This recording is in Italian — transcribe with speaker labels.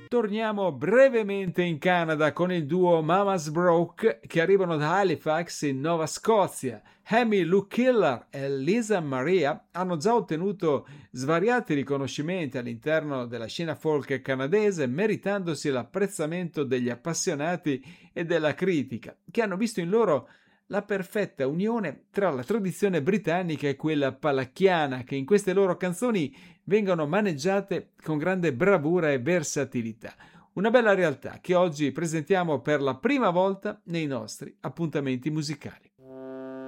Speaker 1: Torniamo brevemente in Canada con il duo Mama's Broke che arrivano da Halifax in Nuova Scozia. Amy Lou Killer e Lisa Maria hanno già ottenuto svariati riconoscimenti all'interno della scena folk canadese, meritandosi l'apprezzamento degli appassionati e della critica, che hanno visto in loro la perfetta unione tra la tradizione britannica e quella palacchiana, che in queste loro canzoni vengono maneggiate con grande bravura e versatilità. Una bella realtà che oggi presentiamo per la prima volta nei nostri appuntamenti musicali.